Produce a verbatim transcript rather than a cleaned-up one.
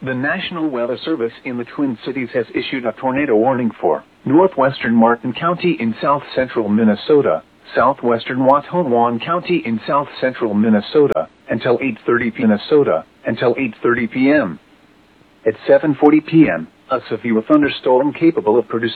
The National Weather Service in the Twin Cities has issued a tornado warning for northwestern Martin County in south-central Minnesota, southwestern Watonwan County in south-central Minnesota, until eight thirty p m Minnesota, until eight thirty p m At seven forty p m, a severe thunderstorm capable of producing